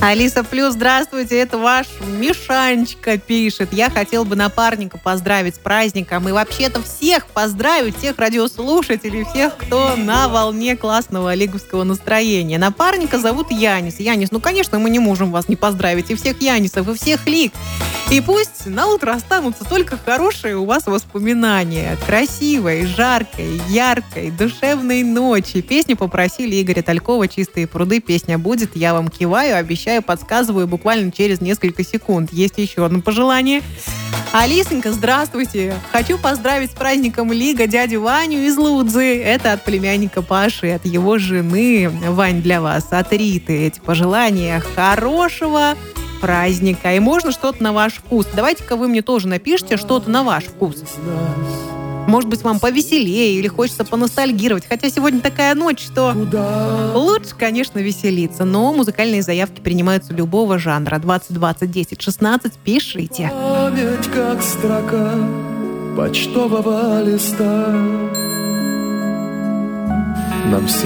Алиса Плюс, здравствуйте, это ваш Мишанечка пишет. Я хотел бы напарника поздравить с праздником и вообще-то всех поздравить, всех радиослушателей, всех, кто на волне классного лиговского настроения. Напарника зовут Янис. Янис, конечно, мы не можем вас не поздравить, и всех Янисов, и всех лиг. И пусть на утро останутся только хорошие у вас воспоминания. Красивой, жаркой, яркой, душевной ночи. Песню попросили Игоря Талькова «Чистые пруды». Песня будет, я вам киваю, обещаю, подсказываю буквально через несколько секунд. Есть еще одно пожелание. Алисонька, здравствуйте. Хочу поздравить с праздником Лига дядю Ваню из Лудзы. Это от племянника Паши, от его жены. Вань, для вас, от Риты эти пожелания. Хорошего праздника. И можно что-то на ваш вкус. Давайте-ка вы мне тоже напишите что-то на ваш вкус. Может быть, вам повеселее или хочется поностальгировать. Хотя сегодня такая ночь, что лучше, конечно, веселиться. Но музыкальные заявки принимаются любого жанра. 2020-10-16. Пишите. Память как строка почтового листа. Нам